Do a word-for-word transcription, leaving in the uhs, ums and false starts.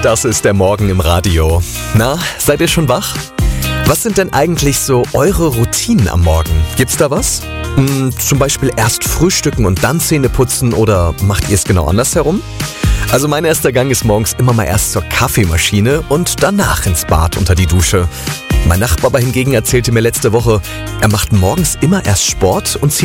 Das ist der Morgen im Radio. Na, seid ihr schon wach? Was sind denn eigentlich so eure Routinen am Morgen? Gibt's da was? Hm, zum Beispiel erst frühstücken und dann Zähne putzen oder macht ihr es genau andersherum? Also mein erster Gang ist morgens immer mal erst zur Kaffeemaschine und danach ins Bad unter die Dusche. Mein Nachbar aber hingegen erzählte mir letzte Woche, er macht morgens immer erst Sport und zieht